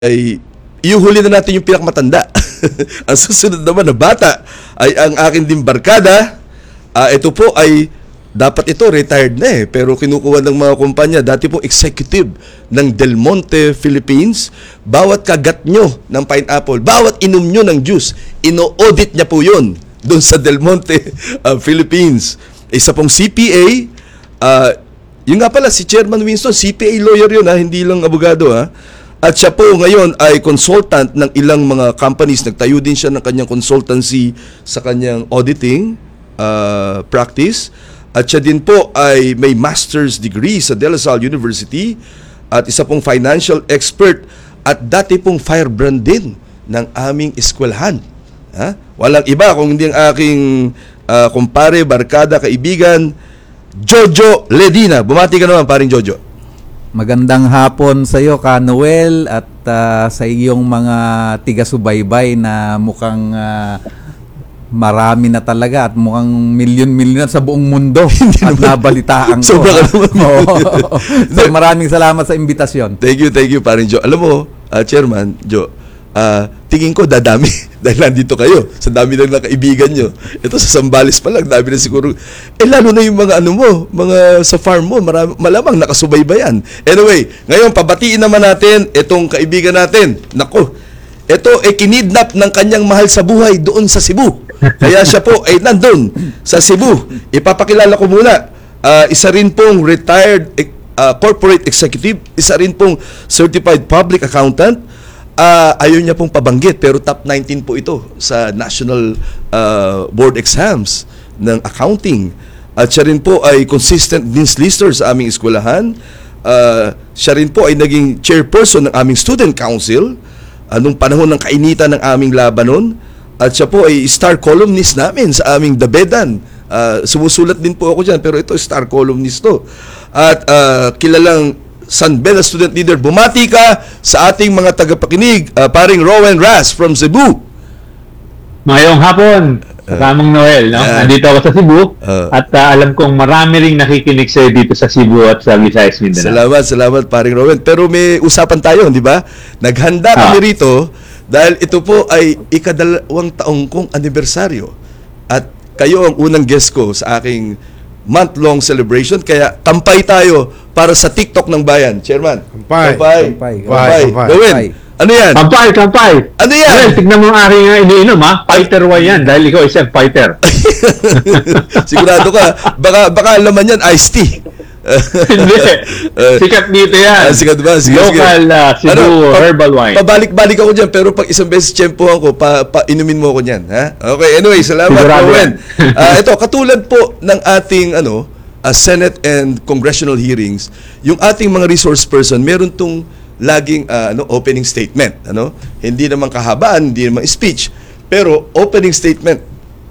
ay iuhuli na natin yung pinakamatanda. Ang susunod naman na bata ay ang akin din barkada. Ito po ay dapat ito retired na pero kinukuha ng mga kumpanya. Dati po executive ng Del Monte Philippines. Bawat kagat nyo ng pineapple, bawat inom nyo ng juice, ino-audit niya po yun doon sa Del Monte Philippines. Isa pong CPA. Yun nga pala, si Chairman Winston, CPA lawyer yun, hindi lang abogado. At siya po ngayon ay consultant ng ilang mga companies. Nagtayo din siya ng kanyang consultancy sa kanyang auditing practice. At siya din po ay may master's degree sa De La Salle University at isa pong financial expert at dati pong firebrand din ng aming eskwelahan. Walang iba kung hindi ang aking kumpare, barkada, kaibigan, Jojo Ledina. Bumati ka naman, paring Jojo. Magandang hapon sa iyo, Ka Noel, at sa iyong mga tiga-subaybay na mukhang marami na talaga at mukhang milyon-milyon sa buong mundo at nabalitaan ko. Sobra ka naman. So, maraming salamat sa imbitasyon. Thank you, paring Jo. Alam mo, Chairman, Jo, tingin ko dadami dahil nandito kayo sa dami lang ng kaibigan nyo. Ito sa Zambales pa lang, dami na siguro. Lalo na yung mga mga sa farm mo, malamang nakasubaybayan. Anyway, ngayon pabatiin naman natin itong kaibigan natin. Nako, ito ay kinidnap ng kanyang mahal sa buhay doon sa Cebu. Kaya siya po ay nandun sa Cebu. Ipapakilala ko muna, isa rin pong retired corporate executive, isa rin pong certified public accountant. Ayaw niya pong pabanggit pero top 19 po ito sa National Board Exams ng Accounting. At siya rin po ay consistent dean's lister sa aming eskwelahan. Siya rin po ay naging chairperson ng aming student council nung panahon ng kainitan ng aming laban noon. At siya po ay star columnist namin sa aming Dabedan. Sumusulat din po ako dyan pero ito star columnist to. At kilalang San Beda student leader. Bumati ka sa ating mga tagapakinig, paring Rowan Ras from Cebu. Mayong hapon, Ramong Noel. No? Nandito ako sa Cebu at alam kong marami ring nakikinig sa'yo dito sa Cebu at sa Visayas, Mindanao. Salamat paring Rowan. Pero may usapan tayo, di ba? Naghanda kami rito dahil ito po ay ika-2 taong kong anibersaryo. At kayo ang unang guest ko sa aking month-long celebration. Kaya tampay tayo para sa TikTok ng bayan. Chairman. Kampay. Gawin. Ano yan? Kampay. Ano yan? Well, tignan mo ang aking iniinom, Fighter Y yan. Dahil ikaw isang fighter. Sigurado ka. Baka laman yan, iced tea. Hindi. Sikat dito yan. Sikat ba? Local Cebu herbal wine. Pabalik-balik ako dyan, pero pag isang beses tiyempohan ko, inumin mo ako dyan. Okay, anyway, salamat, Rowan. Ito, katulad po ng ating Senate and congressional hearings, yung ating mga resource person, meron tong laging opening statement. Hindi naman kahabaan, hindi naman speech, pero opening statement,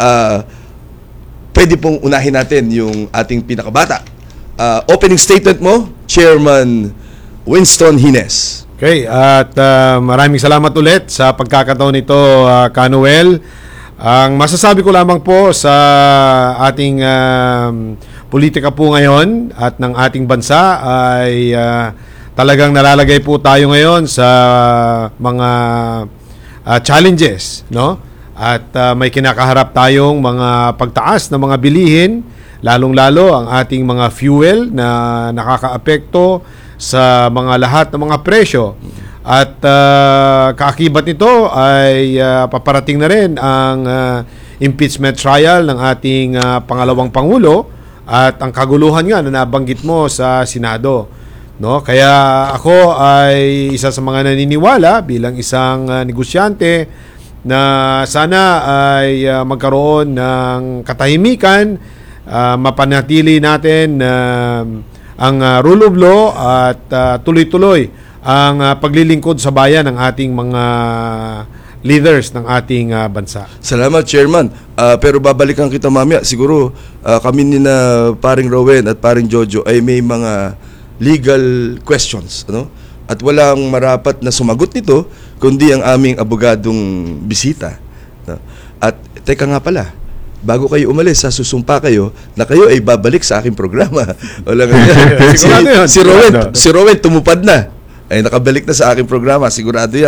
pwede pong unahin natin yung ating pinakabata. Opening statement mo, Chairman Winston Hines. Okay, at maraming salamat ulit sa pagkakataon nito, Ka Noel. Ang masasabi ko lamang po sa ating politika po ngayon at ng ating bansa ay talagang nalalagay po tayo ngayon sa mga challenges, no? At may kinakaharap tayong mga pagtaas ng mga bilihin, lalong-lalo ang ating mga fuel na nakakaapekto sa mga lahat ng mga presyo. At kaakibat nito ay paparating na rin ang impeachment trial ng ating pangalawang Pangulo at ang kaguluhan nga na nabanggit mo sa Senado. No? Kaya ako ay isa sa mga naniniwala bilang isang negosyante na sana ay magkaroon ng katahimikan, mapanatili natin ang rule of law at tuloy-tuloy ang paglilingkod sa bayan ng ating mga leaders ng ating bansa. Salamat, Chairman. Pero babalikan kita mamaya. Siguro kami ni na paring Rowan at paring Jojo ay may mga legal questions. At walang marapat na sumagot nito kundi ang aming abogadong bisita. At teka nga pala, bago kayo umalis, susumpa kayo na kayo ay babalik sa aking programa. Wala nga. Si Rowan tumupad na. ay nakabalik na sa aking programa. Sigurado yan.